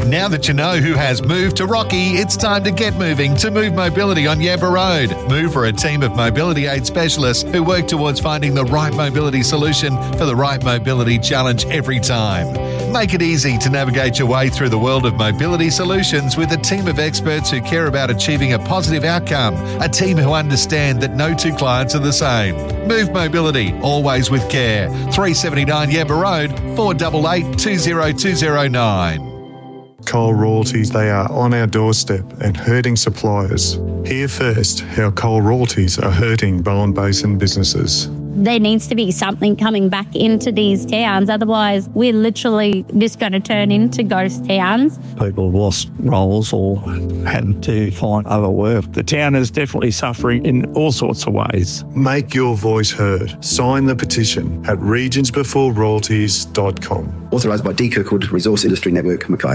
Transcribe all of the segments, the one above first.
Now that you know who has moved to Rocky, it's time to get moving to Move Mobility on Yamba Road. Move are a team of mobility aid specialists who work towards finding the right mobility solution for the right mobility challenge every time. Make it easy to navigate your way through the world of mobility solutions with a team of experts who care about achieving a positive outcome, a team who understand that no two clients are the same. Move Mobility, always with care. 379 Yamba Road, 488 20209. Coal royalties, they are on our doorstep and hurting suppliers. Hear first how coal royalties are hurting Bowen Basin businesses. There needs to be something coming back into these towns. Otherwise, we're literally just going to turn into ghost towns. People have lost roles or had to find other work. The town is definitely suffering in all sorts of ways. Make your voice heard. Sign the petition at regionsbeforeroyalties.com. Authorised by D. Kirkwood Resource Industry Network, Mackay.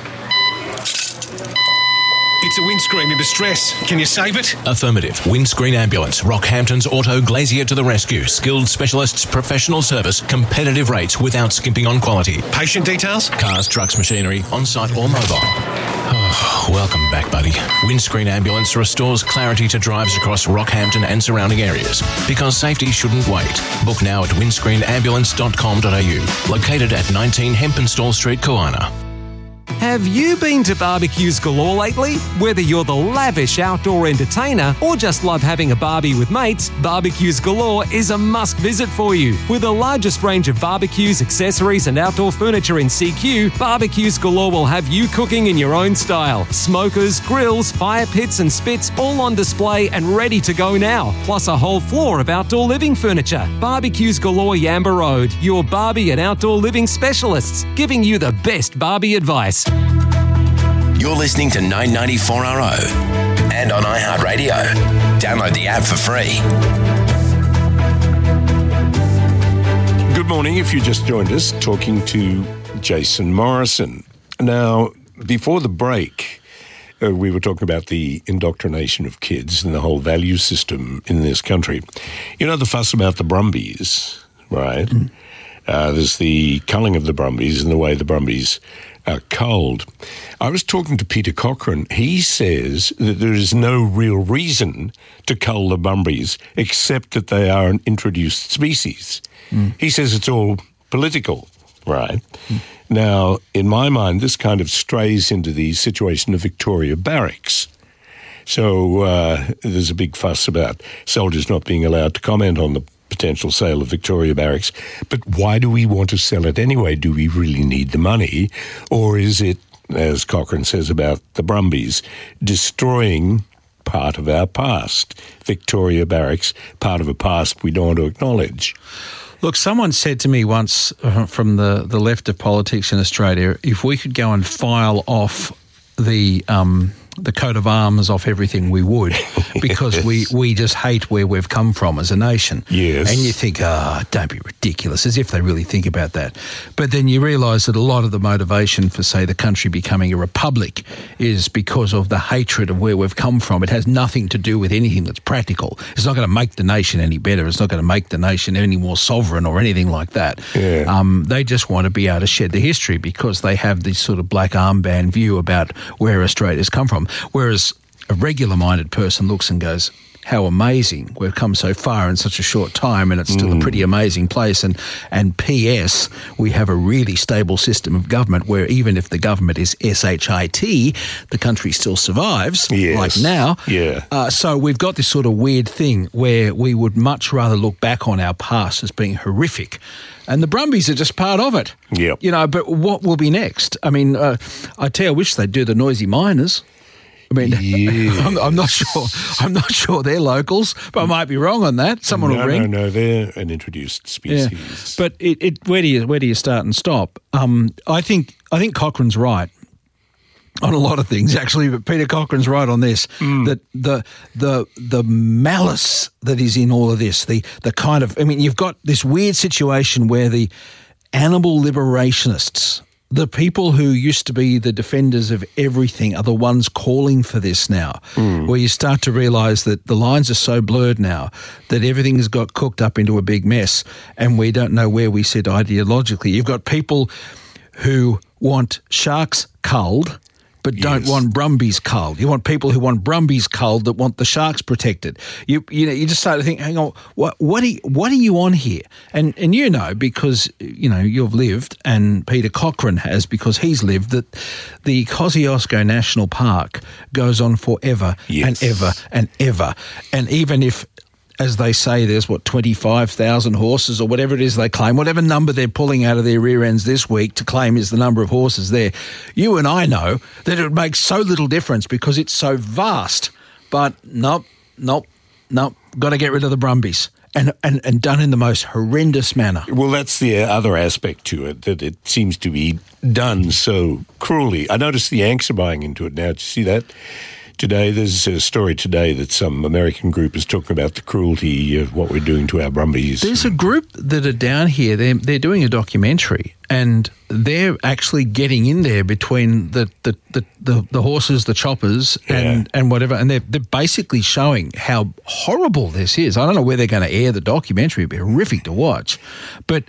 It's a windscreen in distress. Can you save it? Affirmative. Windscreen Ambulance. Rockhampton's Auto Glazier to the rescue. Skilled specialists, professional service, competitive rates without skimping on quality. Patient details? Cars, trucks, machinery, on-site or mobile. Oh, welcome back, buddy. Windscreen Ambulance restores clarity to drives across Rockhampton and surrounding areas. Because safety shouldn't wait. Book now at windscreenambulance.com.au. Located at 19 Hempenstall Street, Kawana. Have you been to Barbecues Galore lately? Whether you're the lavish outdoor entertainer or just love having a barbie with mates, Barbecues Galore is a must visit for you. With the largest range of barbecues, accessories and outdoor furniture in CQ, Barbecues Galore will have you cooking in your own style. Smokers, grills, fire pits and spits all on display and ready to go now. Plus a whole floor of outdoor living furniture. Barbecues Galore Yamba Road, your barbie and outdoor living specialists, giving you the best barbie advice. You're listening to 994RO and on iHeartRadio. Download the app for free. Good morning. If you just joined us, talking to Jason Morrison. Now, before the break, we were talking about the indoctrination of kids and the whole value system in this country. You know the fuss about the Brumbies, right? There's the culling of the Brumbies and the way the Brumbies are culled. I was talking to Peter Cochrane. He says that there is no real reason to cull the Brumbies except that they are an introduced species. He says it's all political, right? Now, in my mind, this kind of strays into the situation of Victoria Barracks. So there's a big fuss about soldiers not being allowed to comment on the potential sale of Victoria Barracks. But why do we want to sell it anyway? Do we really need the money? Or is it, as Cochrane says about the Brumbies, destroying part of our past? Victoria Barracks, part of a past we don't want to acknowledge. Look, someone said to me once from the left of politics in Australia, if we could go and file off the coat of arms off everything, we would, because we just hate where we've come from as a nation. Yes. And you think, don't be ridiculous, as if they really think about that. But then you realise that a lot of the motivation for, say, the country becoming a republic is because of the hatred of where we've come from. It has nothing to do with anything that's practical. It's not going to make the nation any better. It's not going to make the nation any more sovereign or anything like that. Yeah. They just want to be able to shed the history because they have this sort of black armband view about where Australia's come from. Whereas a regular-minded person looks and goes, how amazing, we've come so far in such a short time and it's still a pretty amazing place. And P.S., we have a really stable system of government where even if the government is S-H-I-T, the country still survives, like now. Yeah. So we've got this sort of weird thing where we would much rather look back on our past as being horrific. And the Brumbies are just part of it. Yep. You know, but what will be next? I mean, I wish they'd do the Noisy Miners. I mean, yeah. I'm not sure. I'm not sure they're locals, but I might be wrong on that. Someone will ring. No, they're an introduced species. Yeah. But where do you start and stop? I think Cochrane's right on a lot of things, actually. But Peter Cochrane's right on this. That the malice that is in all of this, the kind of, I mean, you've got this weird situation where the animal liberationists, the people who used to be the defenders of everything, are the ones calling for this now, where you start to realise that the lines are so blurred now that everything's got cooked up into a big mess and we don't know where we sit ideologically. You've got people who want sharks culled, but don't want brumbies culled. You want people who want brumbies culled that want the sharks protected. You just start to think, hang on, what are you on here? And because you've lived, and Peter Cochrane has because he's lived, that the Kosciuszko National Park goes on forever and ever and ever. And even if, as they say, there's 25,000 horses or whatever it is they claim, whatever number they're pulling out of their rear ends this week to claim is the number of horses there. You and I know that it would make so little difference because it's so vast. But nope, got to get rid of the brumbies. And done in the most horrendous manner. Well, that's the other aspect to it, that it seems to be done so cruelly. I noticed the Yanks are buying into it now. Did you see that? Today, there's a story today that some American group is talking about the cruelty of what we're doing to our brumbies. There's a group that are down here. They're doing a documentary, and they're actually getting in there between the horses, the choppers, and whatever, and they're basically showing how horrible this is. I don't know where they're going to air the documentary. It'd be horrific to watch, but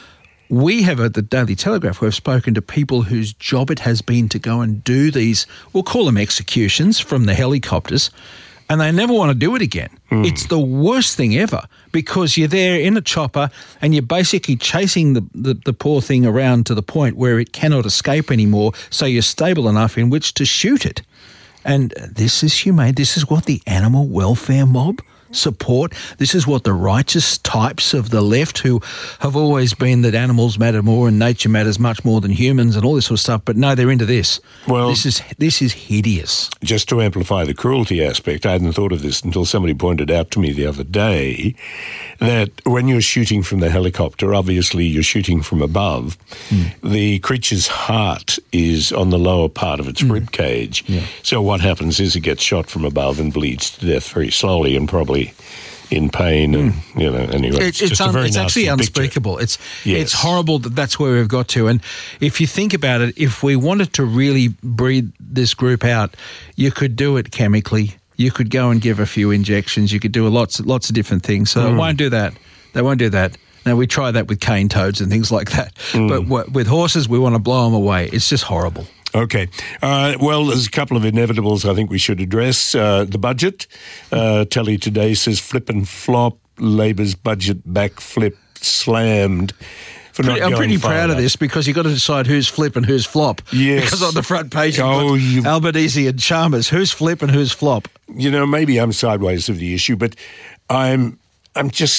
we have at the Daily Telegraph, we've spoken to people whose job it has been to go and do these, we'll call them executions from the helicopters, and they never want to do it again. It's the worst thing ever because you're there in a chopper and you're basically chasing the poor thing around to the point where it cannot escape anymore, so you're stable enough in which to shoot it. And this is humane. This is what the animal welfare mob support. This is what the righteous types of the left, who have always been that animals matter more and nature matters much more than humans and all this sort of stuff, but no, they're into this. Well, this is hideous. Just to amplify the cruelty aspect, I hadn't thought of this until somebody pointed out to me the other day that when you're shooting from the helicopter, obviously you're shooting from above. The creature's heart is on the lower part of its rib cage. So what happens is it gets shot from above and bleeds to death very slowly and probably in pain, and anyway, it's actually unspeakable. It's horrible that's where we've got to. And if you think about it, if we wanted to really breed this group out, you could do it chemically. You could go and give a few injections. You could do lots of different things. So they won't do that. They won't do that. Now, we try that with cane toads and things like that. But with horses, we want to blow them away. It's just horrible. Okay. Well, there's a couple of inevitables I think we should address. The budget. Telly today says flip and flop. Labor's budget backflip slammed. I'm pretty proud of this because you've got to decide who's flip and who's flop. Yes. Because on the front page, you've got Albanese and Chalmers. Who's flip and who's flop? Maybe I'm sideways of the issue, but I'm just,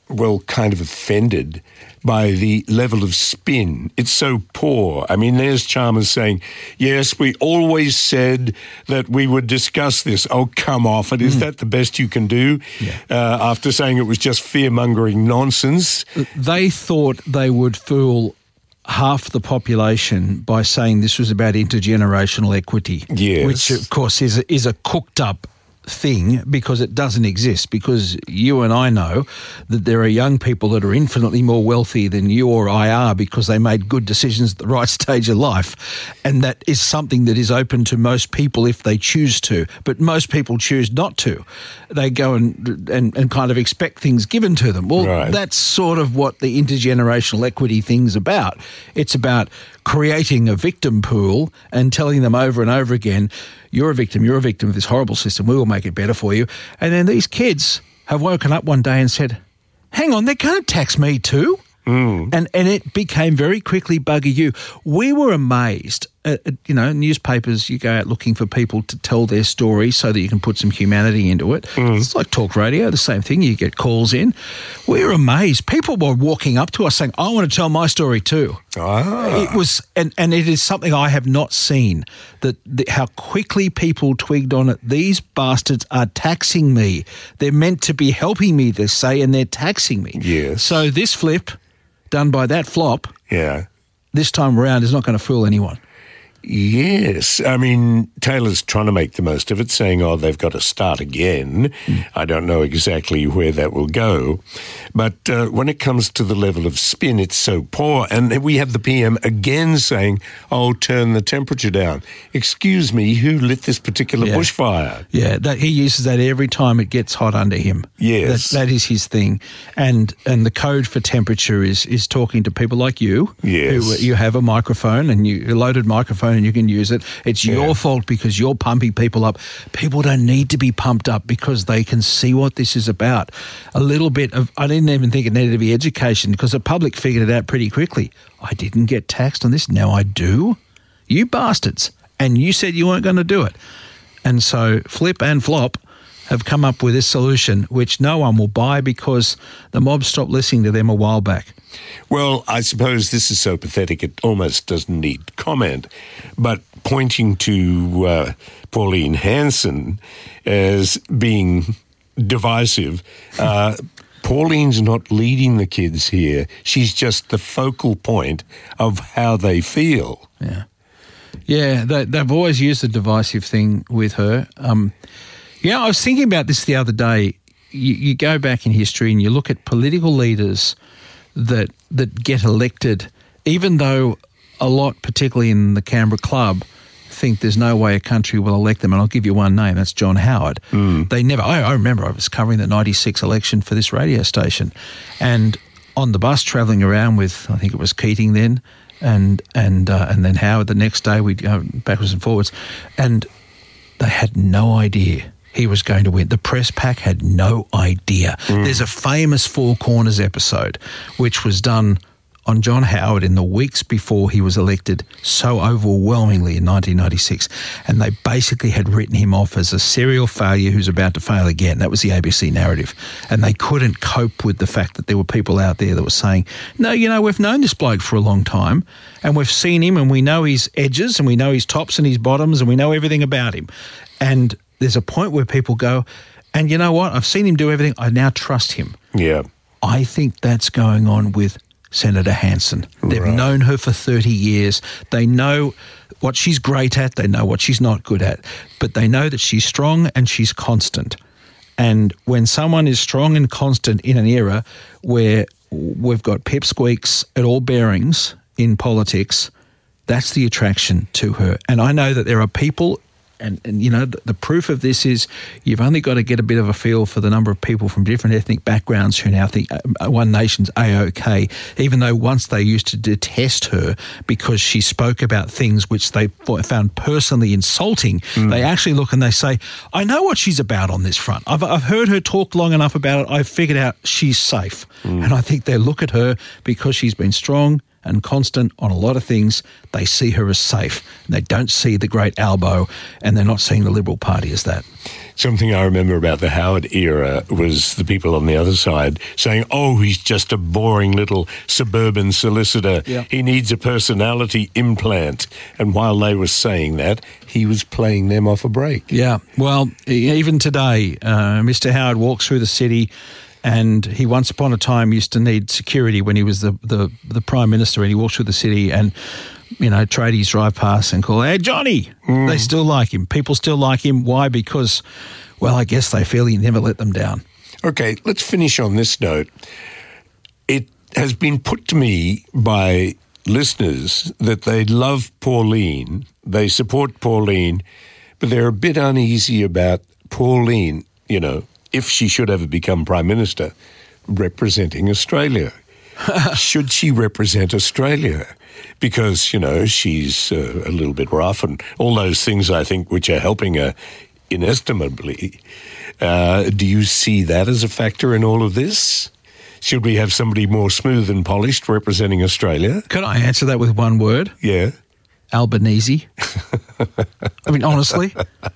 kind of offended by the level of spin. It's so poor. I mean, there's Chalmers saying, yes, we always said that we would discuss this. Oh, come off it. Is that the best you can do? After saying it was just fear-mongering nonsense? They thought they would fool half the population by saying this was about intergenerational equity, which, of course, is a cooked-up thing because it doesn't exist, because you and I know that there are young people that are infinitely more wealthy than you or I are because they made good decisions at the right stage of life, and that is something that is open to most people if they choose to, but most people choose not to. They go and kind of expect things given to them. Well, that's sort of what the intergenerational equity thing's about. It's about creating a victim pool and telling them over and over again, you're a victim of this horrible system, we will make it better for you. And then these kids have woken up one day and said, hang on, they can't tax me too. And it became very quickly bugger you. We were amazed. Newspapers, you go out looking for people to tell their story so that you can put some humanity into it. It's like talk radio, the same thing. You get calls in. We were amazed. People were walking up to us saying, I want to tell my story too. It was, and it is something I have not seen, how quickly people twigged on it. These bastards are taxing me. They're meant to be helping me, they say, and they're taxing me. Yes. So this flip done by that flop, this time around is not going to fool anyone. Yes. I mean, Taylor's trying to make the most of it, saying, they've got to start again. I don't know exactly where that will go. But when it comes to the level of spin, it's so poor. And we have the PM again saying, turn the temperature down. Excuse me, who lit this particular bushfire? Yeah, he uses that every time it gets hot under him. Yes. That is his thing. And the code for temperature is talking to people like you. Yes. Who, you have a microphone, and a loaded microphone, and you can use it. It's your fault because you're pumping people up. People don't need to be pumped up because they can see what this is about. A little bit of, I didn't even think it needed to be education because the public figured it out pretty quickly. I didn't get taxed on this. Now I do. You bastards. And you said you weren't going to do it. And so Flip and Flop have come up with this solution, which no one will buy because the mob stopped listening to them a while back. Well, I suppose this is so pathetic it almost doesn't need comment. But pointing to Pauline Hanson as being divisive, Pauline's not leading the kids here. She's just the focal point of how they feel. Yeah. Yeah, they've always used the divisive thing with her. I was thinking about this the other day. You go back in history and you look at political leaders that get elected, even though a lot, particularly in the Canberra Club, think there's no way a country will elect them. And I'll give you one name, that's John Howard. They never, I remember I was covering the 96 election for this radio station, and on the bus travelling around with, I think it was Keating then, and then Howard the next day, we'd go backwards and forwards, and they had no idea he was going to win. The press pack had no idea. There's a famous Four Corners episode which was done on John Howard in the weeks before he was elected so overwhelmingly in 1996, and they basically had written him off as a serial failure who's about to fail again. That was the ABC narrative, and they couldn't cope with the fact that there were people out there that were saying, no, we've known this bloke for a long time, and we've seen him, and we know his edges, and we know his tops and his bottoms, and we know everything about him. And there's a point where people go, and you know what, I've seen him do everything, I now trust him. Yeah. I think that's going on with Senator Hanson. They've known her for 30 years. They know what she's great at. They know what she's not good at. But they know that she's strong and she's constant. And when someone is strong and constant in an era where we've got pipsqueaks at all bearings in politics, that's the attraction to her. And I know that there are people, and the proof of this is you've only got to get a bit of a feel for the number of people from different ethnic backgrounds who now think One Nation's A-OK, even though once they used to detest her because she spoke about things which they found personally insulting. They actually look and they say, I know what she's about on this front. I've heard her talk long enough about it. I've figured out she's safe. And I think they look at her because she's been strong and constant on a lot of things. They see her as safe. And they don't see the great Albo, and they're not seeing the Liberal Party as that. Something I remember about the Howard era was the people on the other side saying, he's just a boring little suburban solicitor. Yeah. He needs a personality implant. And while they were saying that, he was playing them off a break. Yeah. Well, even today, Mr. Howard walks through the city, and he once upon a time used to need security when he was the Prime Minister, and he walks through the city and, tradies drive past and call, hey, Johnny. They still like him. People still like him. Why? Because, I guess they feel he never let them down. Okay, let's finish on this note. It has been put to me by listeners that they love Pauline, they support Pauline, but they're a bit uneasy about Pauline, if she should ever become Prime Minister, representing Australia. Should she represent Australia? Because, she's a little bit rough and all those things, I think, which are helping her inestimably. Do you see that as a factor in all of this? Should we have somebody more smooth and polished representing Australia? Can I answer that with one word? Yeah. Albanese. I mean, honestly.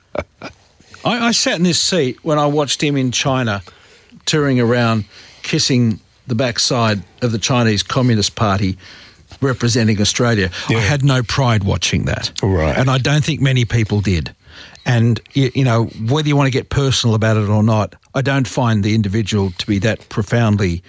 I sat in this seat when I watched him in China touring around, kissing the backside of the Chinese Communist Party representing Australia. Yeah. I had no pride watching that. Right. And I don't think many people did. And, whether you want to get personal about it or not, I don't find the individual to be that profoundly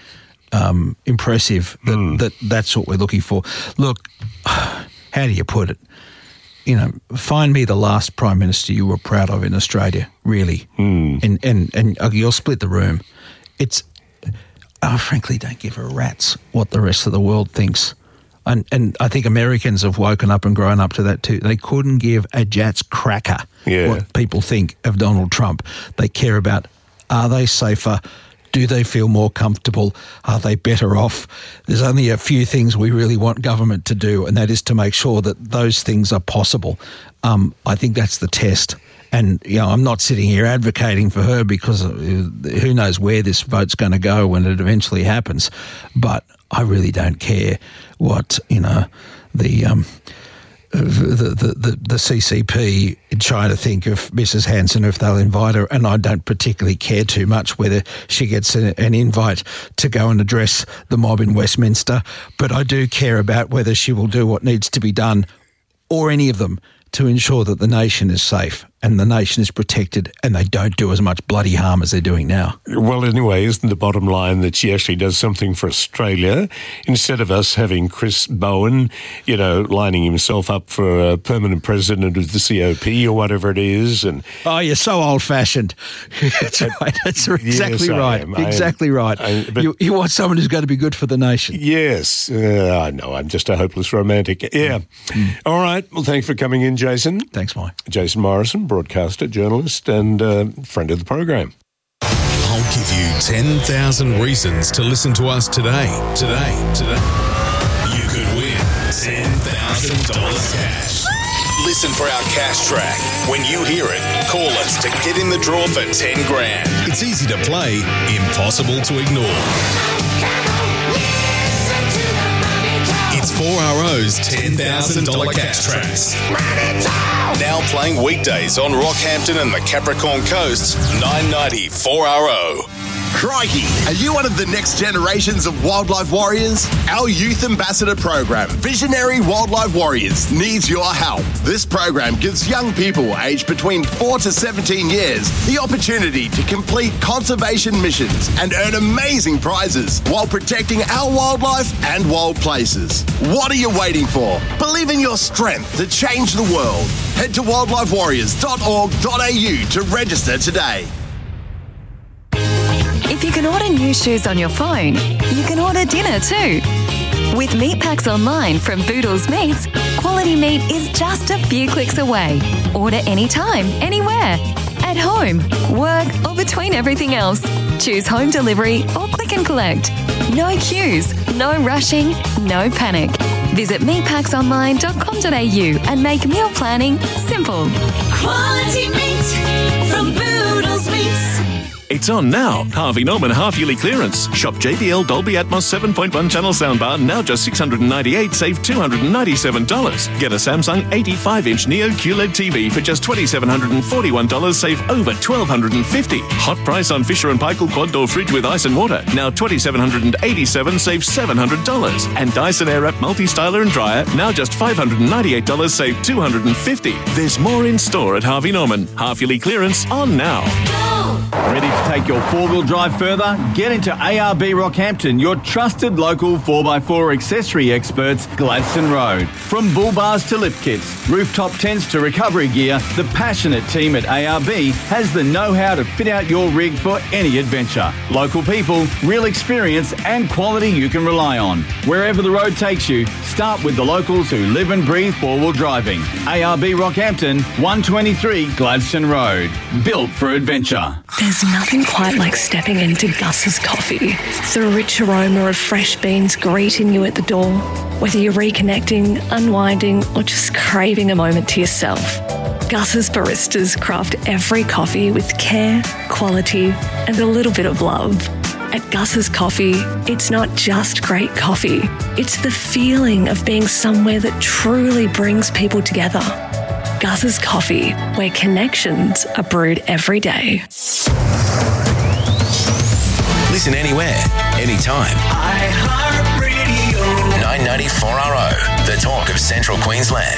impressive that's what we're looking for. Look, how do you put it? find me the last Prime Minister you were proud of in Australia, really. And you'll split the room. I frankly don't give a rat's what the rest of the world thinks. And I think Americans have woken up and grown up to that too. They couldn't give a Jat's cracker what people think of Donald Trump. They care about, are they safer? Do they feel more comfortable? Are they better off? There's only a few things we really want government to do, and that is to make sure that those things are possible. I think that's the test. And, I'm not sitting here advocating for her because who knows where this vote's going to go when it eventually happens. But I really don't care what, the CCP trying to think of Mrs. Hanson if they'll invite her, and I don't particularly care too much whether she gets an invite to go and address the mob in Westminster, but I do care about whether she will do what needs to be done, or any of them, to ensure that the nation is safe and the nation is protected and they don't do as much bloody harm as they're doing now. Well, anyway, isn't the bottom line that she actually does something for Australia instead of us having Chris Bowen, lining himself up for a permanent president of the COP or whatever it is? And oh, you're so old-fashioned. That's right. That's exactly right. Exactly right. You want someone who's going to be good for the nation. Yes. I know. I'm just a hopeless romantic. Yeah. All right. Well, thanks for coming in, Jason. Thanks, Mike. Jason Morrison, broadcaster, journalist, and friend of the program. I'll give you 10,000 reasons to listen to us today. You could win $10,000 cash. Listen for our cash track. When you hear it, call us to get in the draw for 10 grand. It's easy to play, impossible to ignore. It's 4RO's $10,000 cash tracks. Now playing weekdays on Rockhampton and the Capricorn Coast, 990 4RO. Crikey, are you one of the next generations of wildlife warriors? Our Youth Ambassador program, Visionary Wildlife Warriors, needs your help. This program gives young people aged between 4 to 17 years the opportunity to complete conservation missions and earn amazing prizes while protecting our wildlife and wild places. What are you waiting for? Believe in your strength to change the world. Head to wildlifewarriors.org.au to register today. If you can order new shoes on your phone, you can order dinner too. With meat packs online from Boodles Meats, quality meat is just a few clicks away. Order anytime, anywhere. At home, work, or between everything else. Choose home delivery or click and collect. No queues, no rushing, no panic. Visit meatpacksonline.com.au and make meal planning simple. Quality meat from Boodles Meats. It's on now. Harvey Norman half-yearly clearance. Shop JBL Dolby Atmos 7.1 channel soundbar, now just $698, save $297. Get a Samsung 85-inch Neo QLED TV for just $2,741, save over $1,250. Hot price on Fisher & Paykel quad-door fridge with ice and water, now $2,787, save $700. And Dyson Airwrap multi-styler and dryer, now just $598, save $250. There's more in store at Harvey Norman. Half-yearly clearance on now. Ready to take your four-wheel drive further? Get into ARB Rockhampton, your trusted local 4x4 accessory experts, Gladstone Road. From bull bars to lift kits, rooftop tents to recovery gear, the passionate team at ARB has the know-how to fit out your rig for any adventure. Local people, real experience and quality you can rely on. Wherever the road takes you, start with the locals who live and breathe four-wheel driving. ARB Rockhampton, 123 Gladstone Road. Built for adventure. There's nothing quite like stepping into Gus's Coffee. The rich aroma of fresh beans greeting you at the door. Whether you're reconnecting, unwinding, or just craving a moment to yourself, Gus's baristas craft every coffee with care, quality, and a little bit of love. At Gus's Coffee, it's not just great coffee. It's the feeling of being somewhere that truly brings people together. Gus's Coffee, where connections are brewed every day. Listen anywhere, anytime. iHeartRadio. 990 4RO, the talk of Central Queensland.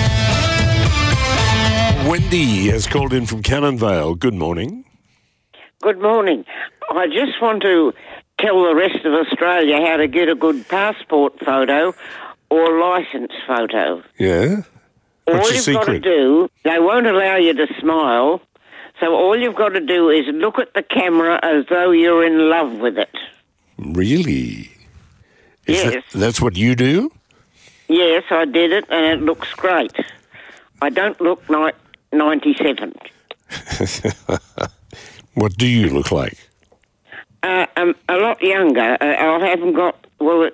Wendy has called in from Cannonvale. Good morning. Good morning. I just want to tell the rest of Australia how to get a good passport photo or licence photo. Yeah? What's all your you've got to secret? do, they won't allow you to smile, so all you've got to do is look at the camera as though you're in love with it. Really? Yes. That's what you do? Yes, I did it, and it looks great. I don't look like 97. What do you look like? A lot younger. I haven't got... Well,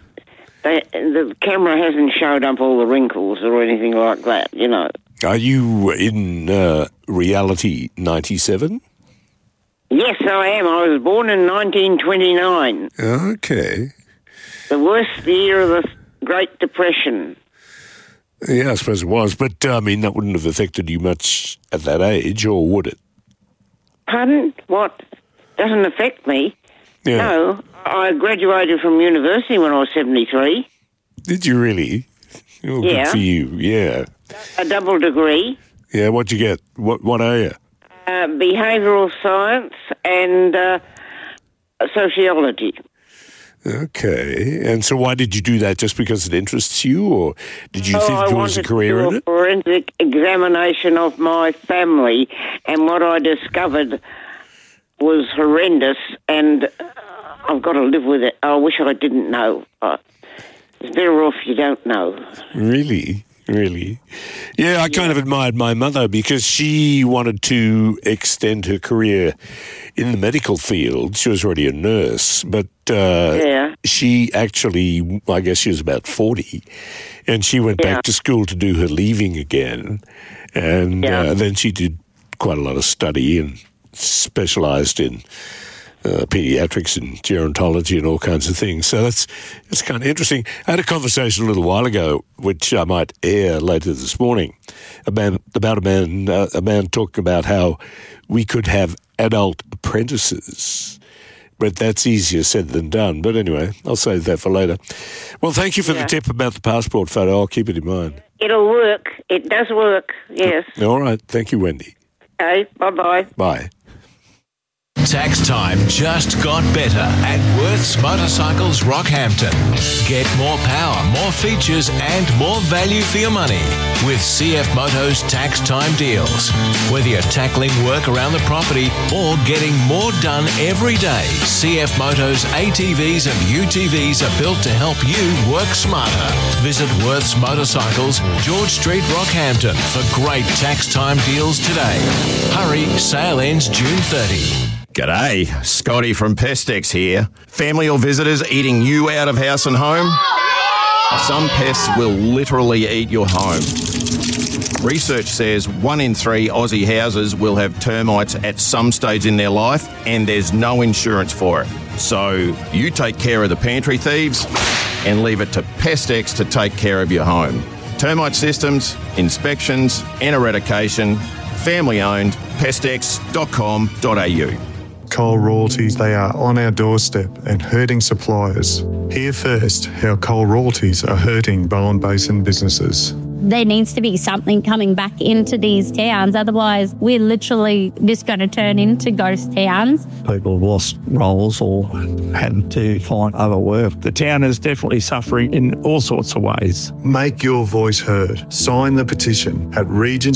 the camera hasn't showed up all the wrinkles or anything like that, you know. Are you in reality 97? Yes, I am. I was born in 1929. Okay. The worst year of the Great Depression. Yeah, I suppose it was. But, I mean, that wouldn't have affected you much at that age, or would it? Pardon? What? Doesn't affect me? Yeah. No. I graduated from university when I was 73. Did you really? Oh, Yeah. Good for you, yeah. A double degree. Yeah, what'd you get? What are you? Behavioural science and sociology. Okay. And so why did you do that? Just because it interests you, or did you think I there was a wanted career to in do a it? forensic examination of my family, and what I discovered was horrendous, and I've got to live with it. I wish I didn't know. It's better off you don't know. Really? Really? Yeah, I kind of admired my mother because she wanted to extend her career in the medical field. She was already a nurse, but she actually, I guess she was about 40, and she went back to school to do her leaving again. And then she did quite a lot of study and specialised in pediatrics and gerontology and all kinds of things. So that's kind of interesting. I had a conversation a little while ago, which I might air later this morning, about a man talking about how we could have adult apprentices. But that's easier said than done. But anyway, I'll save that for later. Well, thank you for the tip about the passport photo. I'll keep it in mind. It'll work. It does work, yes. All right. Thank you, Wendy. Okay, bye-bye. Bye. Tax time just got better at Worth's Motorcycles Rockhampton. Get more power, more features and more value for your money with CF Moto's tax time deals. Whether you're tackling work around the property or getting more done every day, CF Moto's ATVs and UTVs are built to help you work smarter. Visit Worth's Motorcycles, George Street, Rockhampton for great tax time deals today. Hurry, sale ends June 30. G'day, Scotty from Pestex here. Family or visitors eating you out of house and home? Some pests will literally eat your home. Research says 1 in 3 Aussie houses will have termites at some stage in their life, and there's no insurance for it. So you take care of the pantry thieves and leave it to Pestex to take care of your home. Termite systems, inspections and eradication, family owned, pestex.com.au. Coal royalties, they are on our doorstep and hurting suppliers. Hear first how coal royalties are hurting Bowen Basin businesses. There needs to be something coming back into these towns. Otherwise, we're literally just going to turn into ghost towns. People have lost roles or had to find other work. The town is definitely suffering in all sorts of ways. Make your voice heard. Sign the petition at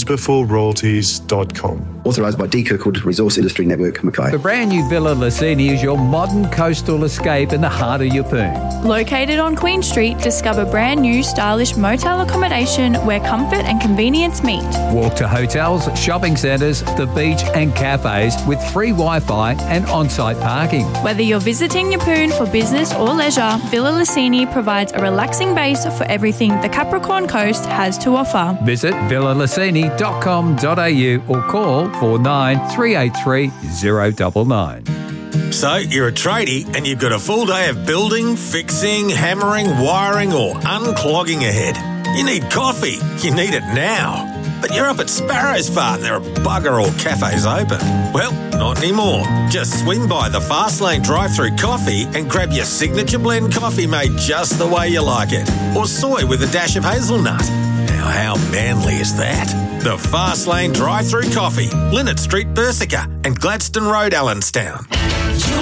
regionsbeforeroyalties.com. Authorised by D. Kirkwood Resource Industry Network, Mackay. The brand new Villa Lucini is your modern coastal escape in the heart of Yeppoon. Located on Queen Street, discover brand new stylish motel accommodation where comfort and convenience meet. Walk to hotels, shopping centres, the beach and cafes with free Wi-Fi and on-site parking. Whether you're visiting Yeppoon for business or leisure, Villa Lucini provides a relaxing base for everything the Capricorn Coast has to offer. Visit villalucini.com.au or call 49 383 099. So, you're a tradie and you've got a full day of building, fixing, hammering, wiring or unclogging ahead. You need coffee. You need it now. But you're up at Sparrows Farm. There are bugger all cafes open. Well, not anymore. Just swing by the Fastlane drive-through coffee and grab your signature blend coffee made just the way you like it. Or soy with a dash of hazelnut. Now, how manly is that? The Fastlane drive-through coffee. Linnet Street, Bersica and Gladstone Road, Allenstown.